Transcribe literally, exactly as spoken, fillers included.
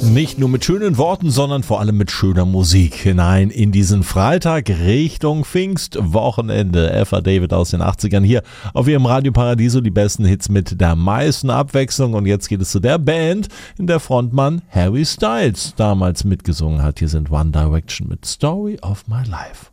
Nicht nur mit schönen Worten, sondern vor allem mit schöner Musik hinein in diesen Freitag Richtung Pfingstwochenende. Eva David aus den achtzigern hier auf ihrem Radio Paradiso, die besten Hits mit der meisten Abwechslung. Und jetzt geht es zu der Band, in der Frontmann Harry Styles damals mitgesungen hat. Hier sind One Direction mit Story of My Life.